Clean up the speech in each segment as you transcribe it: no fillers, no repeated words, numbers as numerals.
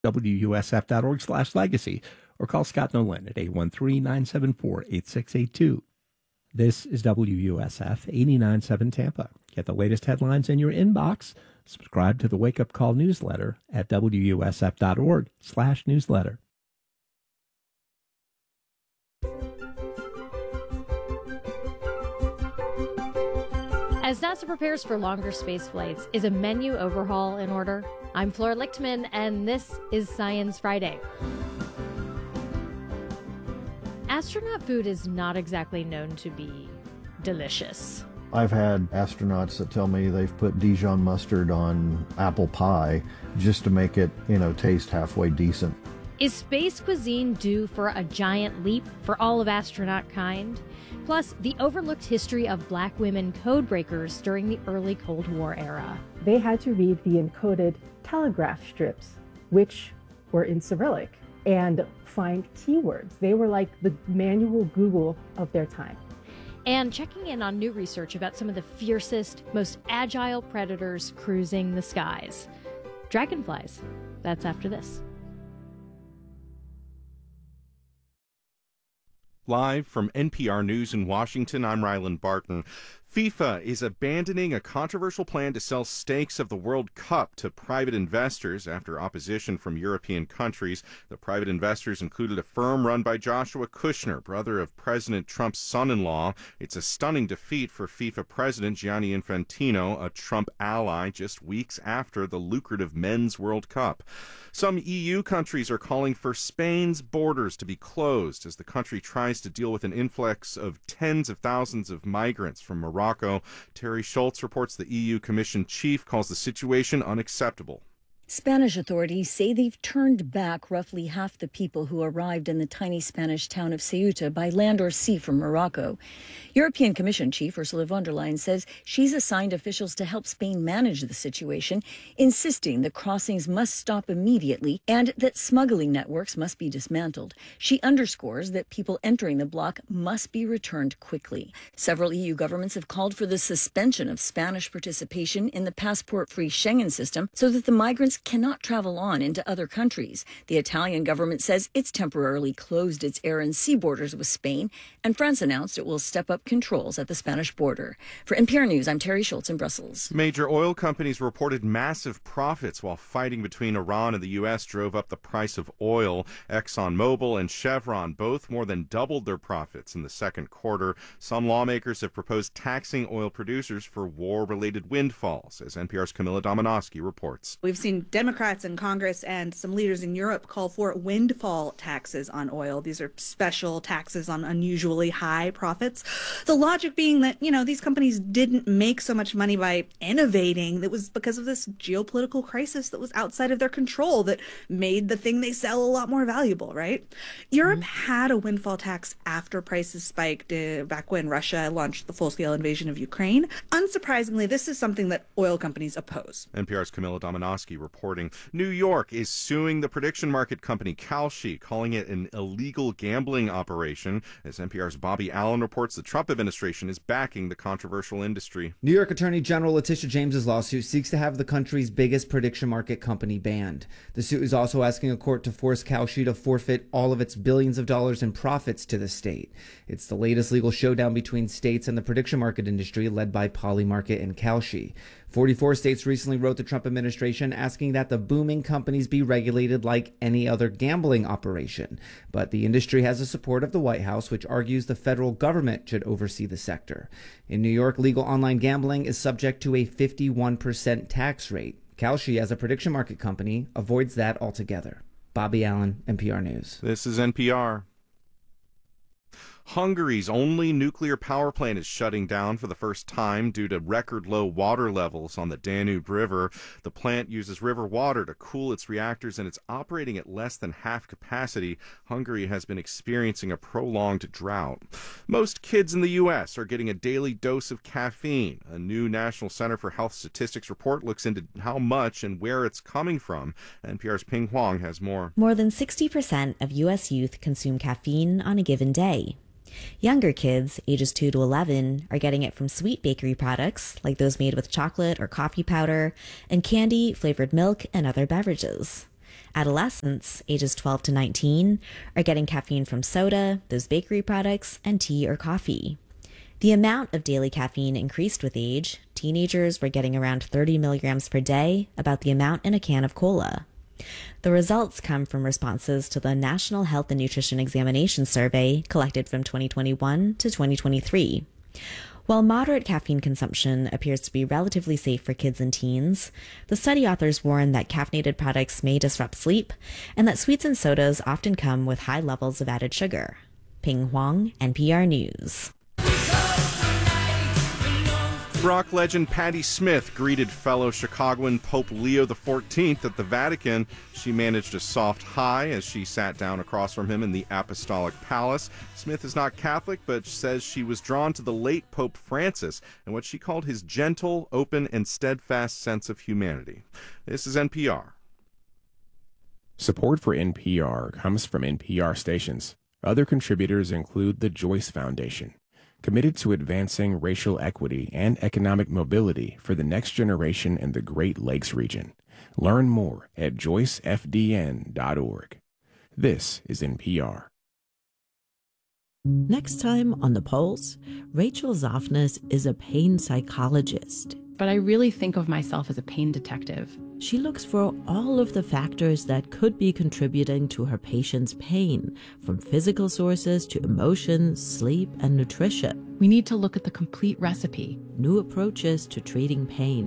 WUSF.org/legacy or call Scott Nolan at 813-974-8682. This is WUSF 89.7 Tampa. Get the latest headlines in your inbox. Subscribe to the Wake Up Call newsletter at WUSF.org/newsletter. As NASA prepares for longer space flights, is a menu overhaul in order? I'm Flora Lichtman, and this is Science Friday. Astronaut food is not exactly known to be delicious. I've had astronauts that tell me they've put Dijon mustard on apple pie just to make it, taste halfway decent. Is space cuisine due for a giant leap for all of astronaut kind? Plus, the overlooked history of black women code breakers during the early Cold War era. They had to read the encoded telegraph strips, which were in Cyrillic, and find keywords. They were like the manual Google of their time. And checking in on new research about some of the fiercest, most agile predators cruising the skies. Dragonflies. That's after this. Live from NPR News in Washington, I'm Ryland Barton. FIFA is abandoning a controversial plan to sell stakes of the World Cup to private investors after opposition from European countries. The private investors included a firm run by Joshua Kushner, brother of President Trump's son-in-law. It's a stunning defeat for FIFA President Gianni Infantino, a Trump ally, just weeks after the lucrative Men's World Cup. Some EU countries are calling for Spain's borders to be closed as the country tries to deal with an influx of tens of thousands of migrants from Morocco. Terry Schultz reports the EU Commission chief calls the situation unacceptable. Spanish authorities say they've turned back roughly half the people who arrived in the tiny Spanish town of Ceuta by land or sea from Morocco. European Commission Chief Ursula von der Leyen says she's assigned officials to help Spain manage the situation, insisting the crossings must stop immediately and that smuggling networks must be dismantled. She underscores that people entering the bloc must be returned quickly. Several EU governments have called for the suspension of Spanish participation in the passport-free Schengen system so that the migrants cannot travel on into other countries. The Italian government says it's temporarily closed its air and sea borders with Spain, and France announced it will step up controls at the Spanish border. For NPR News, I'm Terry Schultz in Brussels. Major oil companies reported massive profits while fighting between Iran and the U.S. drove up the price of oil. ExxonMobil and Chevron both more than doubled their profits in the second quarter. Some lawmakers have proposed taxing oil producers for war-related windfalls, as NPR's Camilla Domonoski reports. We've seen Democrats in Congress and some leaders in Europe call for windfall taxes on oil. These are special taxes on unusually high profits. The logic being that, these companies didn't make so much money by innovating. It was because of this geopolitical crisis that was outside of their control that made the thing they sell a lot more valuable, right? Europe had a windfall tax after prices spiked back when Russia launched the full-scale invasion of Ukraine. Unsurprisingly, this is something that oil companies oppose. NPR's Camilla Domonoski reporting. New York is suing the prediction market company Kalshi, calling it an illegal gambling operation. As NPR's Bobby Allen reports, the Trump administration is backing the controversial industry. New York Attorney General Letitia James's lawsuit seeks to have the country's biggest prediction market company banned. The suit is also asking a court to force Kalshi to forfeit all of its billions of dollars in profits to the state. It's the latest legal showdown between states and the prediction market industry led by Polymarket and Kalshi. 44 states recently wrote the Trump administration asking that the booming companies be regulated like any other gambling operation. But the industry has the support of the White House, which argues the federal government should oversee the sector. In New York, legal online gambling is subject to a 51% tax rate. Kalshi, as a prediction market company, avoids that altogether. Bobby Allen, NPR News. This is NPR. Hungary's only nuclear power plant is shutting down for the first time due to record low water levels on the Danube River. The plant uses river water to cool its reactors, and it's operating at less than half capacity. Hungary has been experiencing a prolonged drought. Most kids in the U.S. are getting a daily dose of caffeine. A new National Center for Health Statistics report looks into how much and where it's coming from. NPR's Ping Huang has more. More than 60% of U.S. youth consume caffeine on a given day. Younger kids, ages 2 to 11, are getting it from sweet bakery products, like those made with chocolate or coffee powder, and candy, flavored milk, and other beverages. Adolescents, ages 12 to 19, are getting caffeine from soda, those bakery products, and tea or coffee. The amount of daily caffeine increased with age. Teenagers were getting around 30 milligrams per day, about the amount in a can of cola. The results come from responses to the National Health and Nutrition Examination Survey collected from 2021 to 2023. While moderate caffeine consumption appears to be relatively safe for kids and teens, the study authors warn that caffeinated products may disrupt sleep and that sweets and sodas often come with high levels of added sugar. Ping Huang, NPR News. Rock legend Patti Smith greeted fellow Chicagoan Pope Leo XIV at the Vatican. She managed a soft hi as she sat down across from him in the Apostolic Palace. Smith is not Catholic, but says she was drawn to the late Pope Francis and what she called his gentle, open, and steadfast sense of humanity. This is NPR. Support for NPR comes from NPR stations. Other contributors include the Joyce Foundation, committed to advancing racial equity and economic mobility for the next generation in the Great Lakes region. Learn more at joycefdn.org. This is NPR. Next time on The Pulse, Rachel Zoffness is a pain psychologist. But I really think of myself as a pain detective. She looks for all of the factors that could be contributing to her patient's pain, from physical sources to emotions, sleep, and nutrition. We need to look at the complete recipe. New approaches to treating pain.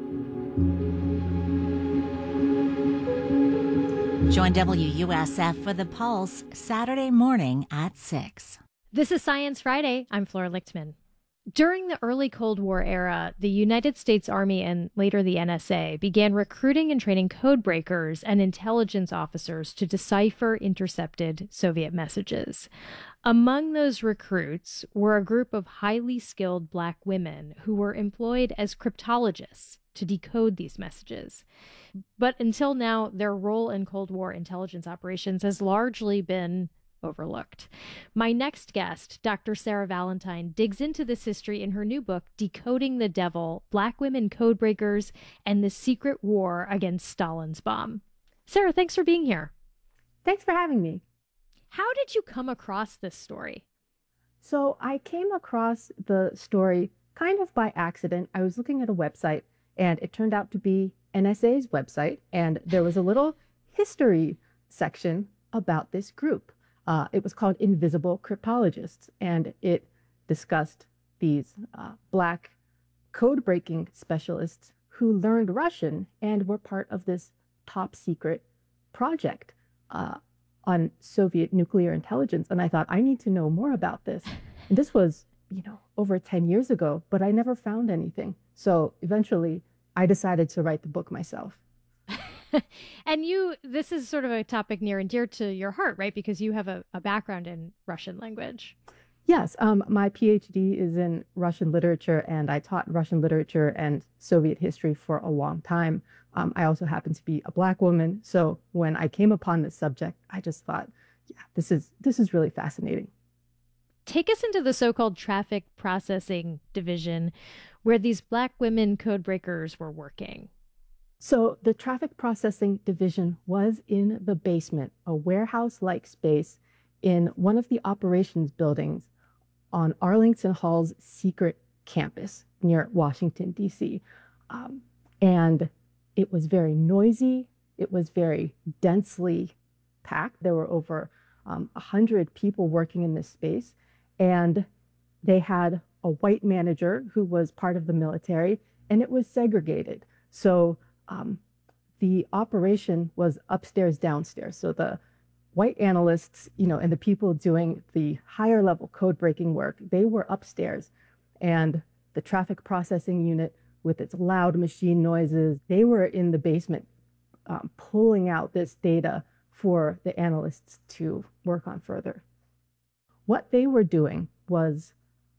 Join WUSF for The Pulse Saturday morning at 6. This is Science Friday. I'm Flora Lichtman. During the early Cold War era, the United States Army and later the NSA began recruiting and training code breakers and intelligence officers to decipher intercepted Soviet messages. Among those recruits were a group of highly skilled Black women who were employed as cryptologists to decode these messages. But until now, their role in Cold War intelligence operations has largely been overlooked. My next guest, Dr. Sarah Valentine, digs into this history in her new book, Decoding the Devil, Black Women Codebreakers and the Secret War Against Stalin's Bomb. Sarah, thanks for being here. Thanks for having me. How did you come across this story? So I came across the story kind of by accident. I was looking at a website, and it turned out to be NSA's website, and there was a little history section about this group. It was called Invisible Cryptologists, and it discussed these Black code-breaking specialists who learned Russian and were part of this top-secret project on Soviet nuclear intelligence. And I thought, I need to know more about this. And this was, over 10 years ago, but I never found anything. So eventually, I decided to write the book myself. And this is sort of a topic near and dear to your heart, right? Because you have a background in Russian language. Yes, my PhD is in Russian literature, and I taught Russian literature and Soviet history for a long time. I also happen to be a Black woman, so when I came upon this subject, I just thought, yeah, this is really fascinating. Take us into the so-called traffic processing division, where these Black women codebreakers were working. So the traffic processing division was in the basement, a warehouse-like space in one of the operations buildings on Arlington Hall's secret campus near Washington, D.C. And it was very noisy. It was very densely packed. There were over 100 people working in this space. And they had a white manager who was part of the military, and it was segregated. So the operation was upstairs, downstairs. So the white analysts, and the people doing the higher level code breaking work, they were upstairs. And the traffic processing unit with its loud machine noises, they were in the basement pulling out this data for the analysts to work on further. What they were doing was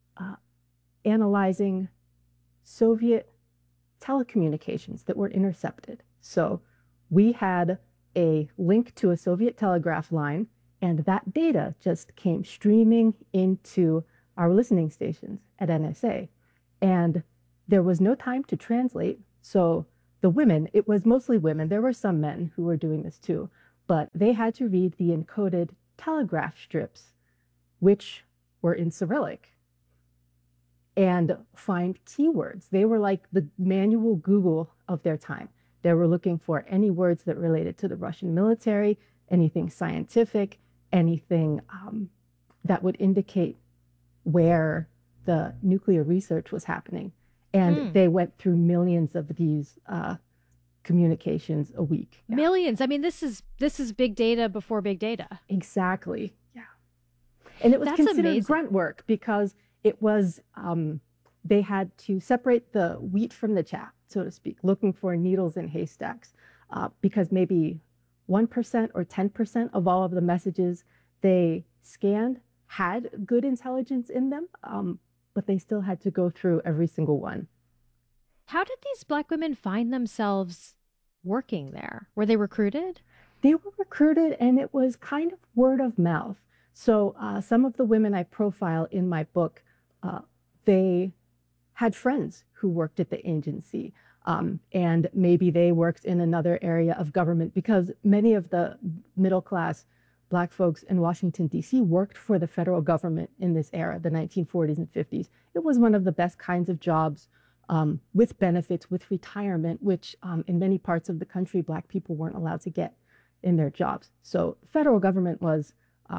analyzing Soviet telecommunications that were intercepted. So we had a link to a Soviet telegraph line, and that data just came streaming into our listening stations at NSA. And there was no time to translate, so the women, it was mostly women. There were some men who were doing this too, but they had to read the encoded telegraph strips, which were in Cyrillic, and find keywords. They were like the manual Google of their time. They were looking for any words that related to the Russian military, anything scientific, anything that would indicate where the nuclear research was happening. And they went through millions of these communications a week. Yeah. Millions. I mean, this is big data before big data. Exactly. Yeah. And it was considered amazing grunt work because it was, they had to separate the wheat from the chaff, so to speak, looking for needles in haystacks, because maybe 1% or 10% of all of the messages they scanned had good intelligence in them, but they still had to go through every single one. How did these Black women find themselves working there? Were they recruited? They were recruited, and it was kind of word of mouth. So some of the women I profile in my book, they had friends who worked at the agency, and maybe they worked in another area of government, because many of the middle class Black folks in Washington, D.C. worked for the federal government in this era, the 1940s and 50s. It was one of the best kinds of jobs, with benefits, with retirement, which in many parts of the country, Black people weren't allowed to get in their jobs. So the federal government was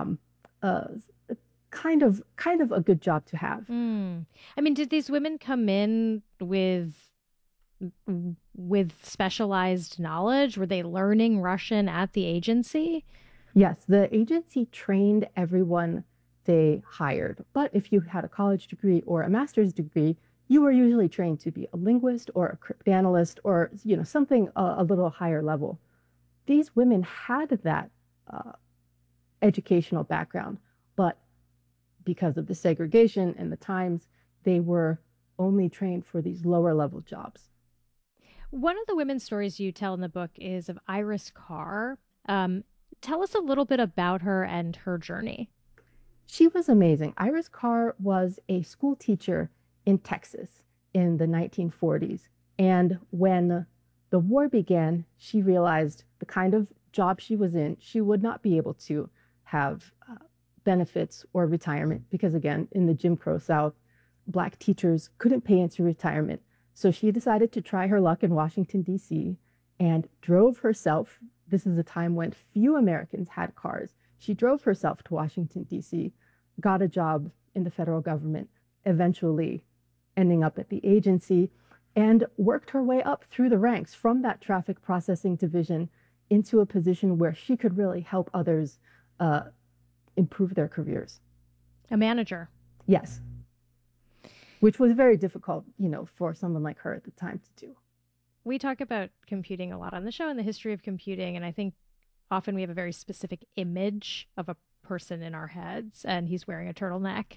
kind of a good job to have. I mean, did these women come in with specialized knowledge? Were they learning Russian at the agency? Yes, the agency trained everyone they hired. But if you had a college degree or a master's degree, you were usually trained to be a linguist or a cryptanalyst or, something a little higher level. These women had that educational background, but because of the segregation and the times, they were only trained for these lower level jobs. One of the women's stories you tell in the book is of Iris Carr. Tell us a little bit about her and her journey. She was amazing. Iris Carr was a school teacher in Texas in the 1940s. And when the war began, she realized the kind of job she was in, she would not be able to have benefits or retirement because, again, in the Jim Crow South, Black teachers couldn't pay into retirement. So she decided to try her luck in Washington, D.C. and drove herself. This is a time when few Americans had cars. She drove herself to Washington, D.C., got a job in the federal government, eventually ending up at the agency, and worked her way up through the ranks from that traffic processing division into a position where she could really help others improve their careers. A manager. Yes. Which was very difficult, for someone like her at the time to do. We talk about computing a lot on the show and the history of computing, and I think often we have a very specific image of a person in our heads, and he's wearing a turtleneck.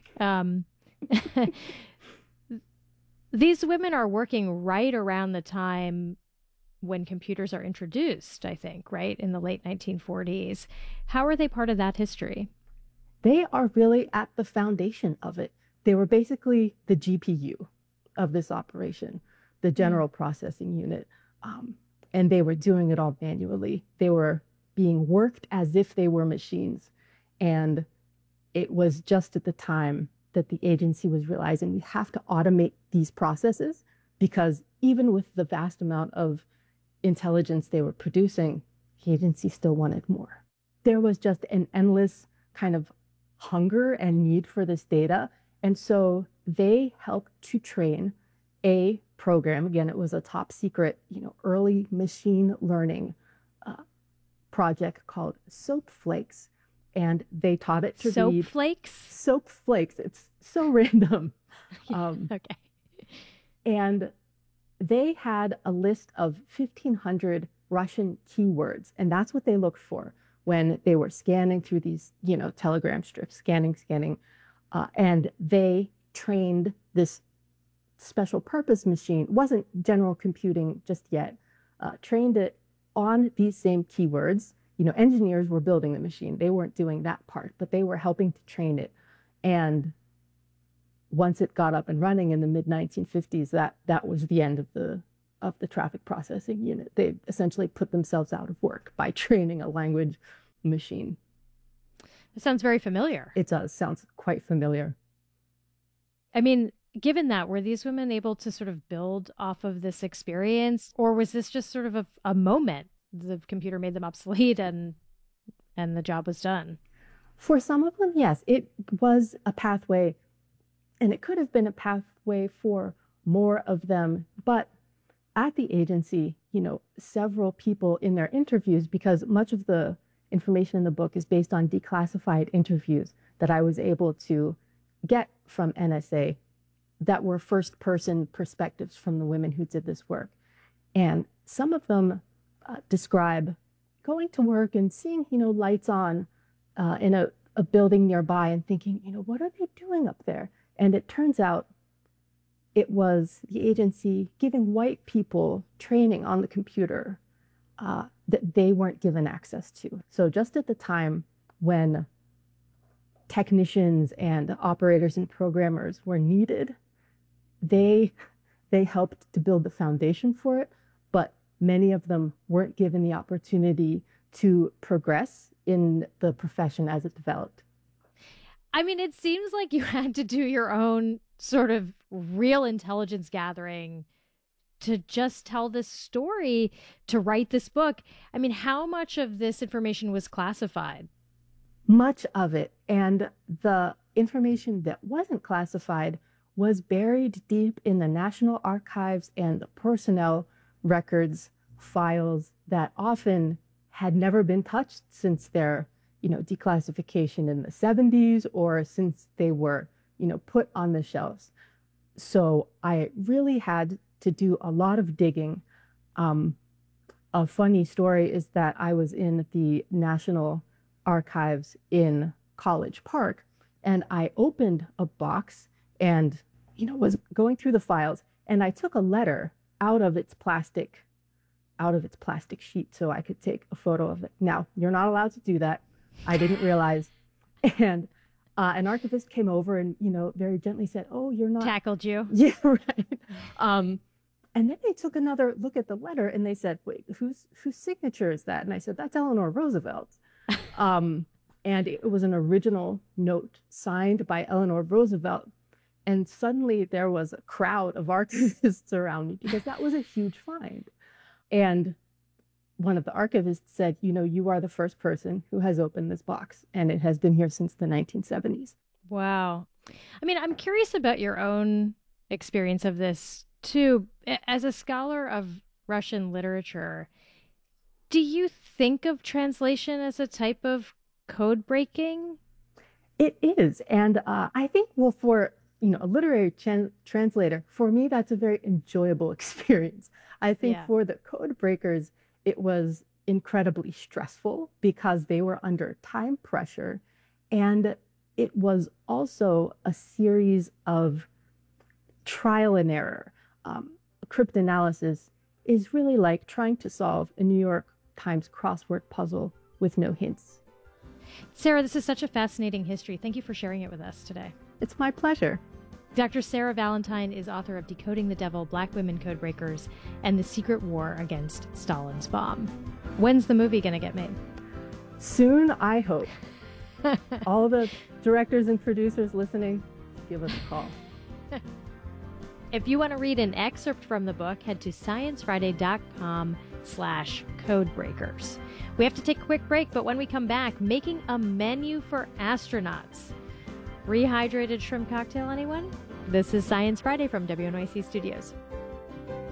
These women are working right around the time when computers are introduced, I think, right? In the late 1940s. How are they part of that history? They are really at the foundation of it. They were basically the GPU of this operation, the general processing unit. And they were doing it all manually. They were being worked as if they were machines. And it was just at the time that the agency was realizing we have to automate these processes, because even with the vast amount of intelligence they were producing, the agency still wanted more. There was just an endless kind of hunger and need for this data. And so they helped to train a program. Again, it was a top secret, early machine learning project called Soap Flakes. And they taught it to read. Soap Flakes? Soap Flakes. It's so random. Okay. And they had a list of 1,500 Russian keywords. And that's what they looked for when they were scanning through these, telegram strips, scanning. And they trained this special purpose machine. It wasn't general computing just yet. Trained it on these same keywords. Engineers were building the machine. They weren't doing that part, but they were helping to train it. And once it got up and running in the mid-1950s, that was the end of the traffic processing unit. They essentially put themselves out of work by training a language machine. It sounds very familiar. It does. Sounds quite familiar. I mean, given that, were these women able to sort of build off of this experience, or was this just sort of a moment? The computer made them obsolete and the job was done. For some of them, yes, it was a pathway, and it could have been a pathway for more of them. But at the agency, several people in their interviews, because much of the information in the book is based on declassified interviews that I was able to get from NSA that were first-person perspectives from the women who did this work. And some of them describe going to work and seeing, lights on in a building nearby and thinking, what are they doing up there? And it turns out it was the agency giving white people training on the computer that they weren't given access to. So just at the time when technicians and operators and programmers were needed, they helped to build the foundation for it, but many of them weren't given the opportunity to progress in the profession as it developed. I mean, it seems like you had to do your own sort of real intelligence gathering to just tell this story, to write this book. I mean, how much of this information was classified? Much of it. And the information that wasn't classified was buried deep in the National Archives and the personnel records files that often had never been touched since their declassification in the 70s or since they were put on the shelves. So I really had to do a lot of digging. A funny story is that I was in the National Archives in College Park, and I opened a box and was going through the files, and I took a letter out of its plastic sheet so I could take a photo of it. Now, you're not allowed to do that. I didn't realize. And an archivist came over and, very gently said, "Oh, you're not..." Tackled you. Yeah, right. And then they took another look at the letter and they said, "Wait, whose signature is that?" And I said, "That's Eleanor Roosevelt's." And it was an original note signed by Eleanor Roosevelt. And suddenly there was a crowd of archivists around me because that was a huge find. And one of the archivists said, "You are the first person who has opened this box, and it has been here since the 1970s. Wow. I mean, I'm curious about your own experience of this, too. As a scholar of Russian literature, do you think of translation as a type of code breaking? It is. And I think, for a literary translator, for me, that's a very enjoyable experience. I think for the code breakers, it was incredibly stressful because they were under time pressure. And it was also a series of trial and error. Cryptanalysis is really like trying to solve a New York Times crossword puzzle with no hints. Sarah, this is such a fascinating history. Thank you for sharing it with us today. It's my pleasure. Dr. Sarah Valentine is author of Decoding the Devil, Black Women Codebreakers, and The Secret War Against Stalin's Bomb. When's the movie going to get made? Soon, I hope. All the directors and producers listening, give us a call. If you want to read an excerpt from the book, head to sciencefriday.com/codebreakers. We have to take a quick break, but when we come back, making a menu for astronauts. Rehydrated shrimp cocktail, anyone? This is Science Friday from WNYC Studios.